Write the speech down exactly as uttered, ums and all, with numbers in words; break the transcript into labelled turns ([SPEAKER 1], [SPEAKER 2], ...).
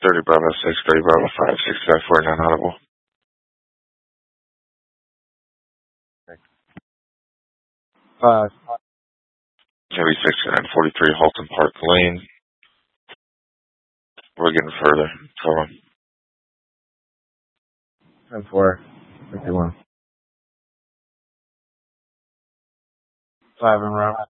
[SPEAKER 1] thirty Bravo six, thirty Bravo five, six five four, nine audible.
[SPEAKER 2] Five.
[SPEAKER 1] Chevy sixty-nine forty-three, Halton Park Lane. We're getting further. Come on.
[SPEAKER 2] ten four. fifty-one. Five and route.